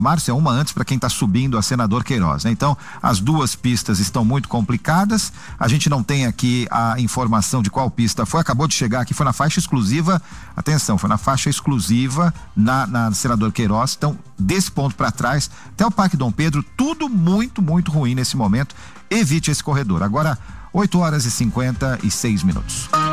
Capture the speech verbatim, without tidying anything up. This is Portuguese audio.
Márcia, uma antes para quem está subindo a Senador Queiroz, né? Então, as duas pistas estão muito complicadas. A gente não tem aqui a informação de qual pista foi. Acabou de chegar aqui, foi na faixa exclusiva. Atenção, foi na faixa exclusiva na, na Senador Queiroz. Então, desse ponto para trás, até o Parque Dom Pedro, tudo muito, muito ruim nesse momento. Evite esse corredor. Agora, oito horas e cinquenta e seis minutos.